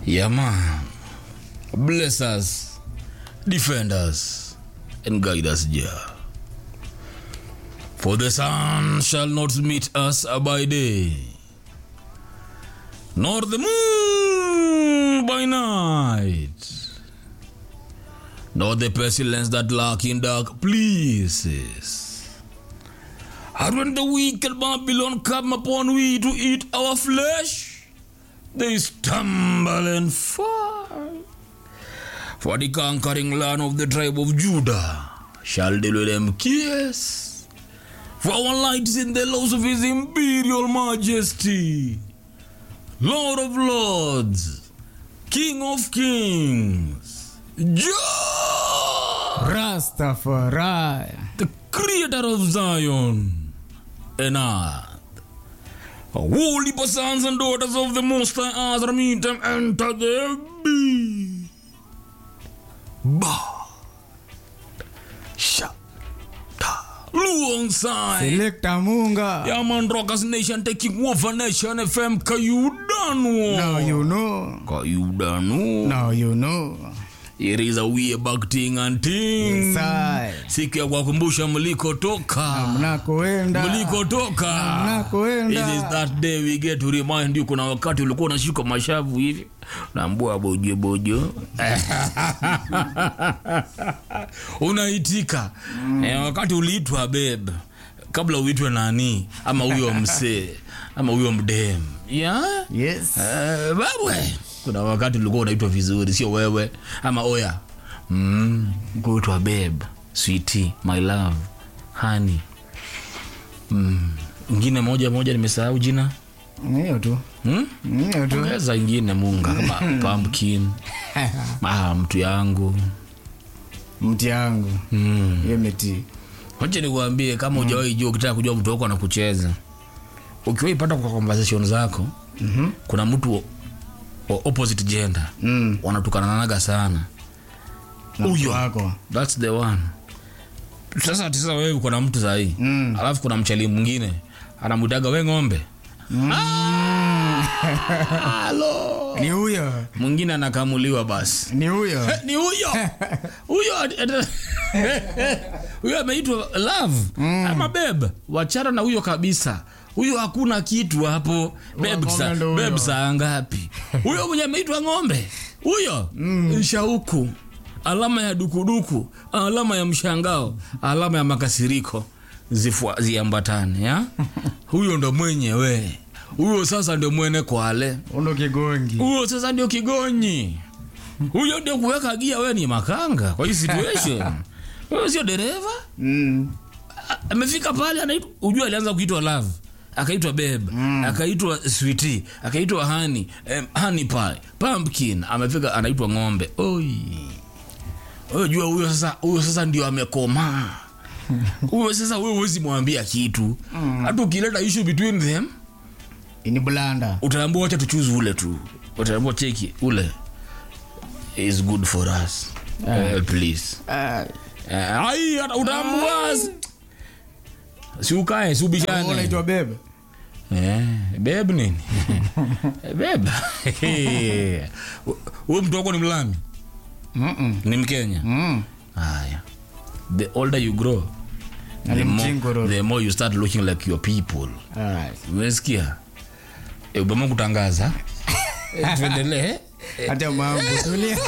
Yeah, man. Bless us, defend us, and guide us, Jah. For the sun shall not meet us by day, nor the moon by night, nor the pestilence that lurk in dark places. And when the wicked Babylon come upon we to eat our flesh, they stumble and fall. For the conquering land of the tribe of Judah shall deliver them kiss. For our light is in the laws of his imperial majesty, Lord of lords, King of kings, Jah Rastafari, the creator of Zion and earth. Holy sons and daughters of the Most High Azra meet them enter the bee. Ba Sha Ta Luong Sai Selecta Munga. Yeah, man, Rockers Nation taking over Nation FM. Kayudanu. Now you know. Kayudanu. Now you know. It is a way back thing and thing. Inside. Siku ya kukumbusha mlikotoka. Mnakoenda. Mlikotoka. Mnakoenda. It is that day we get to remind you kuna wakati ulikuwa unashika mashavu hivi. Naambua bojo bojo. Unaitika. Wakati uliitwa babe. Kabla uitwe nani ama huyo msee ama huyo mdem. Yeah? Yes. Babwe. Kuna wakati ulikuwa unaitwa vizuri sio wewe ama oya. Kuitwa babe, sweetie, my love, honey. Ingine moja nimesahau jina. Hiyo tu. Hiyo tu. Ongeza ingine munga kama pumpkin. Mtu yangu. Mti yangu. Yemeti. Wacha nikwambie kama hujawahi jua ukitaka kujua mtu wako anakucheza. Ukiwahi pata kwa conversation zako, kuna mtu opposite gender wanatukana sana huyo wako, that's the one. Sasa wewe uko na mtu sahi alafu kuna mchali mwingine anamutaga wewe ng'ombe. Hello, ni huyo mwingine anakamuliwa basi. Ni huyo ni huyo huyo ameitwa love ama babe. Wachana na huyo kabisa. Huyo hakuna kitu hapo. Babe saa ngapi? Huyo mwenye ameitwa ng'ombe. Huyo shauku, alama ya dukuduku, alama ya mshangao, alama ya makasiriko ziambatane, ya? Huyo ndo mwenyewe. Huyo sasa ndio mwene kwale. Uno kigongi. Huyo sasa ndio kigonyi. Huyo ndio kuweka gia, wewe ni makanga kwa hii situation. Wewe sio dereva. Amefika pale anaitwa, unajua alianza kuitwa love, akaitwa babe, akaitwa sweetie, akaitwa honey pie, pumpkin, amefika anaitwa ng'ombe. Oi. Unajua huyo sasa ndio amekoma. Huyo sasa wewe huwezi mwambia kitu. Hata ukileta issue between them ini blanda. Utaambiwa acha tuchoose ule tu. Utaambiwa cheki ule is good for us. Please. Ai utaambiwa si ukae si ubishane. Unaitwa babe. Babe nini? Babe. Wewe mtu wako ni Mlami? Ni Mkenya? Haya. The older you grow, the more you start looking like your people. Alright. Umesikia? Ubama kutangaza. Tuendelee. Acha mambo tulia.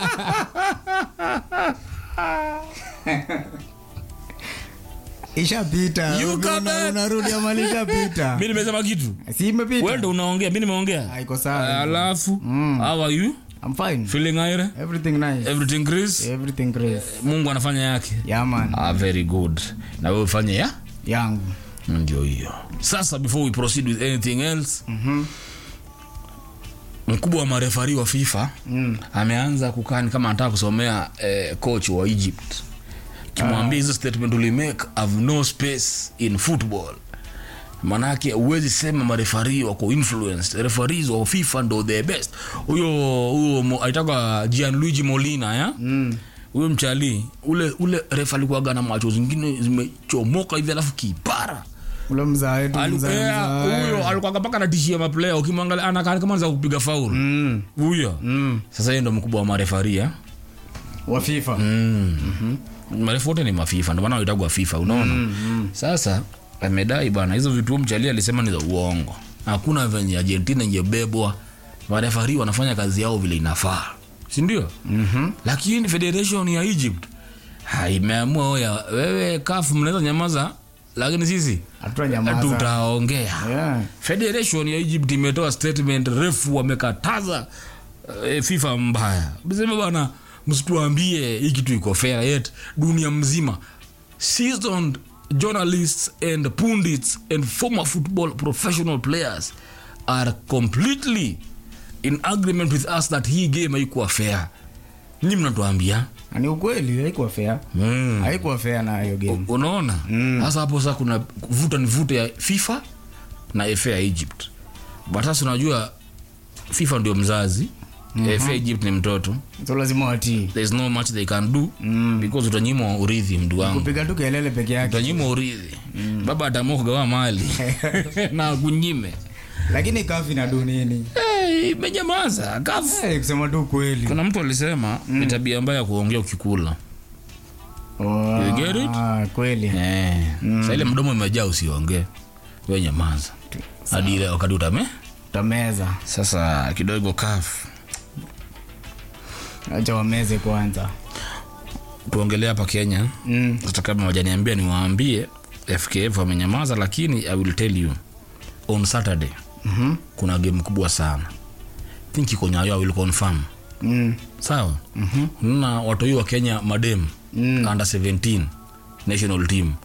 Ishapita. Unarudi amalisha pita. Mimi nimesema kitu. Si imepita. Wewe ndo unaongea, mimi nimeongea. Haiko sawa. Alafu, how are you? I'm fine. Feeling aire? Everything nice. Everything grace? Everything grace. Mungu anafanya yake. Yeah man. Very good. Na wewe ufanye yangu. Ndio hiyo. Sasa before we proceed with anything else, mkubwa wa marefari wa FIFA ameanza kukani kama anataka kusomea coach wa Egypt. Kimwambia hizo statement will make have no space in football. Manake uwezi sema marefari wako influenced. Referees wa FIFA ndo the best. Huyo aitaka Gianluigi Molina, ya? Huyo mchali ule refa alikuwa gana macho zingine zimechomoka hivi alafu kipara. Ule mzaa wetu huyo alikuwa mpaka anatishia maplayer ukimwangalia anakaa kama anza kupiga faulu. Huyo. Sasa yeye ndo mkubwa wa marefaria wa FIFA. Marefu wote ni mafifa ndio maana wanaitwa FIFA unaona. Sasa amedai bana hizo vitu mchalia alisema ni za uongo. Hakuna venye Argentina ingebebwa. Marefari wanafanya kazi yao vile inafaa. Si ndio? Lakini Federation ya Egypt imeamua wewe CAF mnaweza nyamaza lakini sisi hatutanyamaza. Tutaongea. Federation ya Egypt imetoa statement refu wamekataza FIFA mbaya. Bisema bana msituambie hiki kitu iko fair yet dunia mzima seasoned journalists and pundits and former football professional players are completely in agreement with us that hii game haikuwa fair. Nyinyi mnatuambia ni ukweli haikuwa fair. Haikuwa fair na hiyo game. Unaona? Sasa hapo sasa kuna vuta ni vuta ya FIFA na FA ya Egypt. But sasa unajua FIFA ndio mzazi. FA Egypt ni mtoto. So lazima watii. There's no much they can do because utanyimwa urithi mdu wangu. Kupiga tu kelele peke yake. Utanyimwa urithi. Baba ataamua kugawa mali na kunyime. Lakini CAF ina do nini? Imenyamaza. CAF kusema tu kweli. Kuna mtu alisema ni tabia mbaya kuongea ukikula. You get it? Kweli. Sasa ile mdomo umejaa usiongee. Wewe nyamaza. Hadi ile wakati utameza. Sasa kidogo CAF acha wameze kwanza. Tuongelea hapa Kenya. Hata kama wajaniambia niwaambie FKF wamenyamaza lakini I will tell you on Saturday kuna game kubwa sana. Think iko Nyayo will confirm. Sawa? Na watu hiyo wa Kenya madem under 17 national team.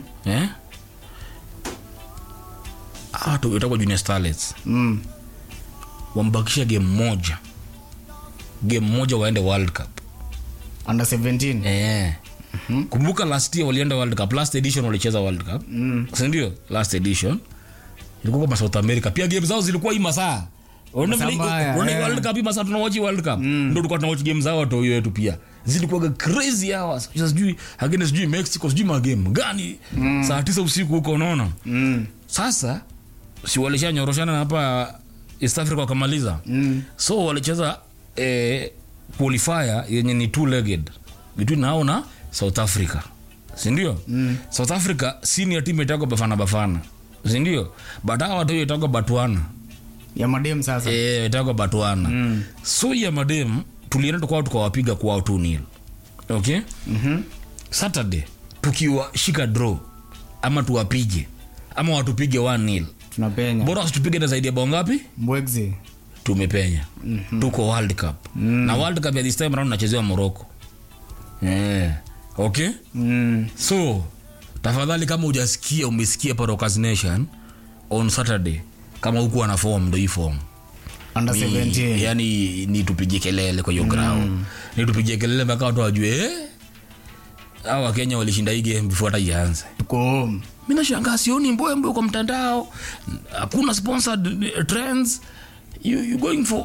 Watu itakuwa Junior Starlets. Wambakisha game moja waende World Cup under 17. Kumbuka last year walienda World Cup, last edition walicheza World Cup. Si ndio? Last edition ilikuwa kama South America. Pia game zao zilikuwa hii masaa. World Cup hii masaa tunawatch World Cup. Ndio tulikuwa tunawatch game zao watu wetu pia. Zilikuwa crazy hours. Sijui against Mexico, sijui ma game gani. Saa 9 usiku huko unaona. Sasa si walishanyoroshana hapa East Africa wakamaliza. So walicheza qualifier yenye ni two-legged between nao na South Africa. Si ndio? South Africa senior team itakuwa Bafana. Si ndio? But hao watu itakuwa Botswana. Ya madem sasa. Itakuwa Botswana. So ya madem tulienda kwao tukawapiga kwao 2-0. Okay? Saturday tukiwa shika draw ama tuwapige ama watupige 1-0. Tunapenya. Bora usitupige na zaidi ya bao ngapi? Mbwegzi. Tumepenya. Tuko World Cup. Na World Cup ya this time round nachezewa Morocco. Okay? So, tafadhali kama hujasikia umesikia Parokas Nation on Saturday kama huko ana form ndio hii form. Under 17. Yani ni tupige kelele kwa hiyo ground. Ni tupige kelele mpaka watu wajue hawa Kenya walishinda hii game before hata ianze. Tuko home. Mimi nashangaa sioni mbwembwe kwa mtandao. Hakuna sponsored trends. You going for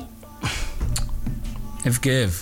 FKF.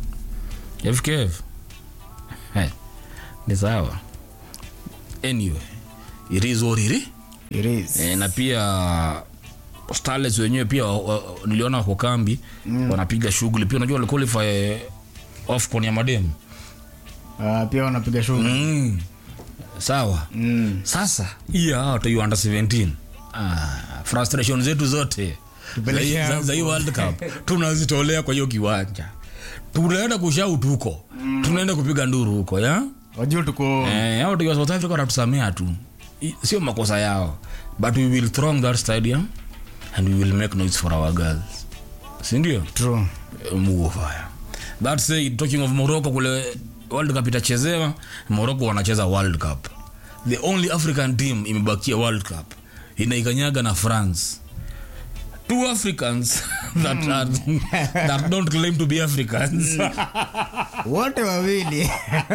Ni sawa. Anyway, it is what it is. Na pia Starlets wenyewe pia niliona kwa kambi wanapiga shughuli. Pia unajua wale qualify AFCON ya madem. Pia wanapiga shughuli. Sawa. Sasa hii watu you under 17. Frustration zetu zote za hii World Cup tunazitolea kwa hiyo kiwanja. Tunaenda kushout huko. Tunaenda kupiga nduru huko, ya? Wajua tuko hao ndio South Africa watatusamea tu. Sio makosa yao. But we will throng that stadium and we will make noise for our girls. Si ndio? True. Mungu fire. That say talking of Morocco kule World Cup itachezewa, Morocco wanacheza World Cup. The only African team imebakia World Cup inaikanyaga na France. Two Africans that don't claim to be Africans. Wote wawili.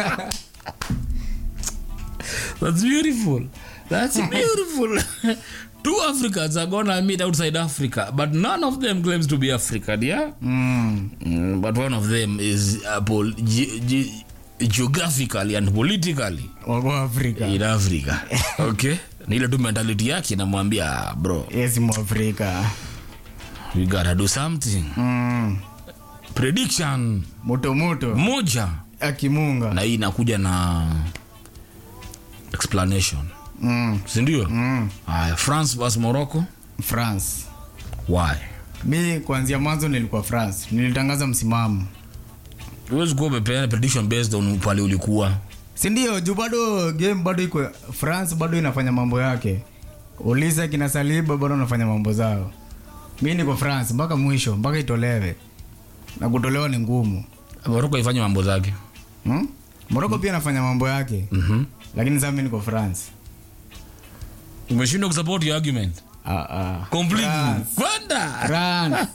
That's beautiful. Two Africans are gonna meet outside Africa, but none of them claims to be African, yeah? But one of them is geographically and politically Africa. in Africa. Okay? Ni ile tu mentality yake namwambia bro. Yes, Mwafrika. We gotta do something. Prediction. Moto. Moja. Akimunga. Na hii inakuja na explanation. Si ndio? France vs Morocco. France. Why? Mi kuanzia mwanzo nilikuwa France. Nilitangaza msimamo. Huwezi kuwa umepeana prediction based on pale ulikuwa. Si ndio? Juu bado game bado iko France, bado inafanya mambo yake. Uliza kina Saliba bado wanafanya mambo zao. Mimi niko France mpaka mwisho, mpaka itolewe. Na kutolewa ni ngumu. Morocco ifanye mambo zake. Morocco pia anafanya mambo yake. Lakini sasa mimi niko France. Umeshindwa kusupport your argument. Completely. Kwenda. France.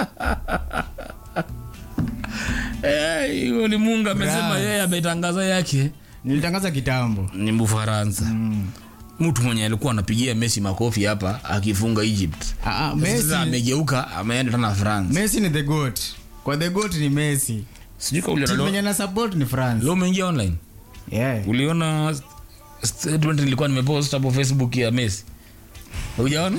Yule Munga amesema yeye ametangaza yake. Nilitangaza kitambo. Ni Mfaransa. Mtu mwenye alikuwa anapigia Messi makofi hapa akifunga Egypt. Messi amegeuka ameenda tena France. Messi ni the goat. Kwa the goat ni Messi. Sijui kwa ule mwenye na support ni France. Leo umeingia online? Yeah. Uliona statement nilikuwa nimepost hapo Facebook ya Messi? Unaona?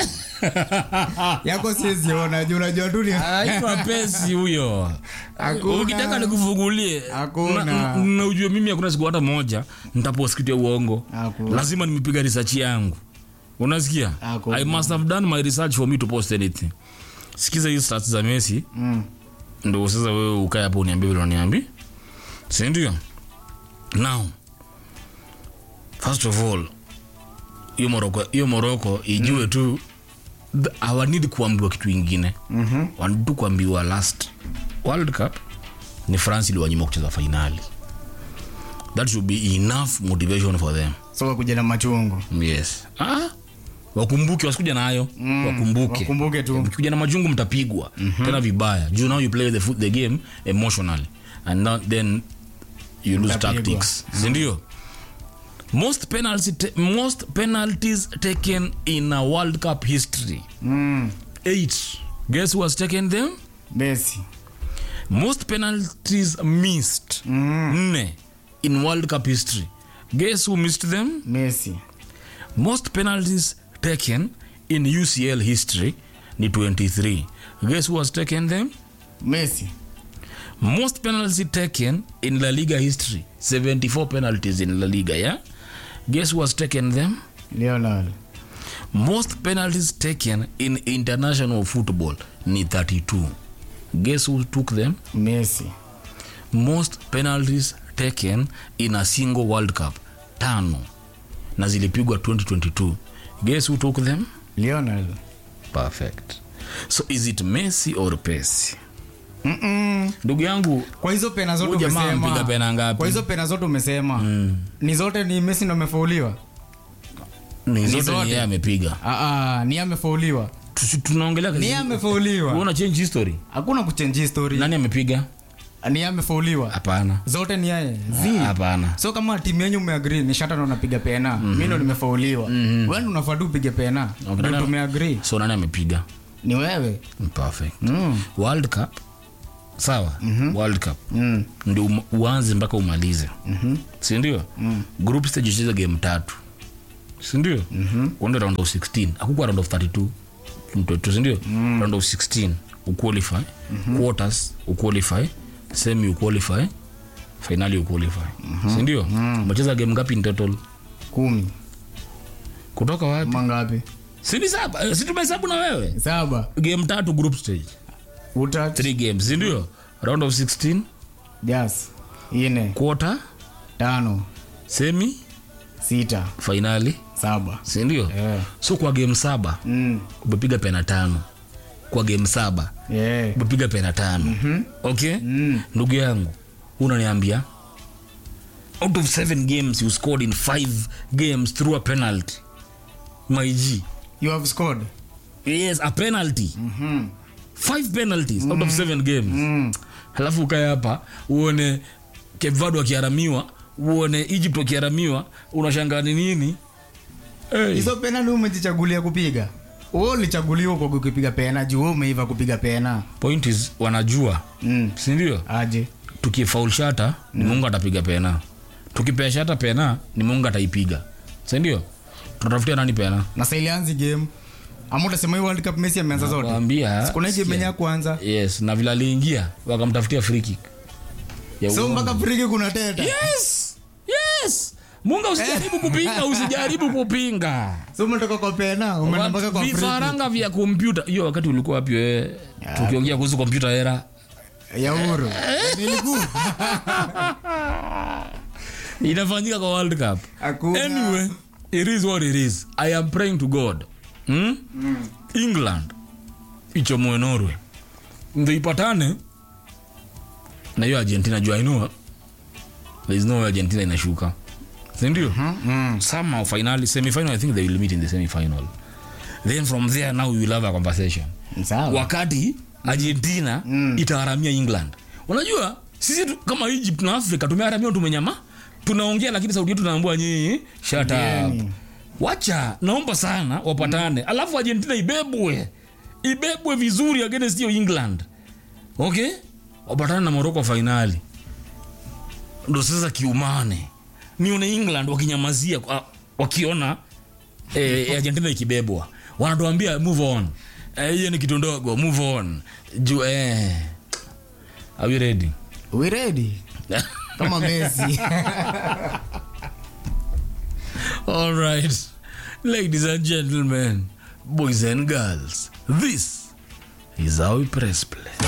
Yako siwezi ona, unajua tu ni haiko pesi huyo. Ukitaka nikufungulie. Na ujue mimi hakuna siku hata moja nitapost kitu ya uongo. Lazima nimepiga research yangu. Unasikia? I must have done my research for me to post anything. Sikiza hizo stats za Messi. Ndio sasa wewe ukae hapo uniambie vile unaniambia. Si ndio? Now, first of all, hiyo Morocco ijue tu hawanidi kuambiwa kitu kingine. Wanadu kuambiwa last World Cup ni France iliwanyima kucheza finali. That should be enough motivation for them. So kuja na machungu. Yes. Wakumbuke wasikuja nayo. Wakumbuke tu. Mkikuja na majungu mtapigwa. Tena vibaya. You know you play the game emotionally and then you lose tactics. Ndio. Most penalties taken in a World Cup history. 8. Guess who has taken them? Messi. Most penalties missed. 4 in World Cup history. Guess who missed them? Messi. Most penalties taken in UCL history ni 23. Guess who has taken them? Messi. Most penalties taken in La Liga history, 74 penalties in La Liga, yeah? Guess who has taken them? Lionel. Most penalties taken in international football ni 32. Guess who took them? Messi. Most penalties taken in a single World Cup, 5. Na zilipigwa 2022. Guess who took them? Lionel. Perfect. So is it Messi or Pessi? Ndugu yangu, kwa hizo pena zote umesema. Mpiga pena ngapi? Kwa hizo pena zote umesema. Ni zote ni Messi ndo amefauliwa. Ni zote ni yeye amepiga. Ni amefauliwa. Tunaongelea ni amefauliwa. Unaona change history? Hakuna kuchange history. Nani amepiga? Ni amefauliwa. Hapana. Zote ni yeye. Hapana. So kama timu yenu umeagree ni Shata ndo anapiga pena. Mimi ndo nimefauliwa. Wewe ndo unafaa tu upige pena. Ndio tumeagree. So nani amepiga? Ni wewe. Perfect. World Cup. Sawa? World Cup. Ndio uanze mpaka umalize. Si ndio? Group stage icheza game 3. Si ndio? Kwenda round of 16. Hakukuwa round of 32. Si ndio? Round of 16 uqualify, quarters uqualify, semi uqualify, finali uqualify. Si ndio? Umecheza game ngapi in total? 10. Kutoka wapi? Mangapi? Si ni 7. Si tumehesabu na wewe? 7. Game 3 group stage. 3 games, si ndio? Round of 16. Yes. 4. Quarter 5. Semi 6. finali 7. si ndio? So kwa game 7 umepiga pena 5. Kwa game 7 umepiga pena 5. Okay? Ndugu yangu, unaniambia out of 7 games you scored in 5 games through a penalty. My G, you have scored? Yes, a penalty. 5 penalties out of 7 games. Halafu ukaya hapa uone Cape Verde wakiharamiwa, uone Egypt wakiharamiwa, unashangaa ni nini? Hizo pena ndio umejichagulia kupiga. Wewe ulichaguliwa kwa kupiga pena, juu wewe umeiva kupiga pena. Point is wanajua. Si ndio? Aje. Tukifaul shata ni Mungu atapiga pena. Tukipea shata pena ni Mungu ataipiga. Si ndio? Tutafutia nani pena? Na sasa ilianza game. Ama utasema hii World Cup Messi ameanza zote. Nakwambia. Kuna game yenyewe kwanza. Yes, na vile aliingia wakamtafutia free kick. So mpaka free kick kuna teta. Yes. Munga usijaribu kupinga. So umetoka kwa pena, umeenda mpaka kwa free kick. Vifaranga vya kompyuta. Hiyo wakati ulikuwa wapi wewe? Tukiongea kuhusu kompyuta era ya uhuru. Nilikuwa. Inafanyika kwa World Cup. Anyway, it is what it is. I am praying to God. England ichomoe Norway. Ndio ipatane na hiyo Argentina. I know there is no Argentina inashuka. Ndio? Somehow finally semi-final, I think they will meet in the semi-final. Then from there now we will have a conversation. Sawa. Wakati Argentina itaharamia England. Unajua sisi kama Egypt na Africa tumeharamia, tumenyama. Tunaongea lakini sauti yetu tunaambiwa nyinyi shut up. Wacha naomba sana wapatane. Alafu Argentina ibebwe vizuri against hiyo England. Okay? Wapatane na Morocco finali. Ndio sasa kiumane. Nione England wakinyamazia wakiona Argentina ikibebwa. Wanatuambia move on. Hiyo ni kitu ndogo, move on. Are we ready? We ready? Kama Messi. All right. Ladies and gentlemen, boys and girls, this is how we press play.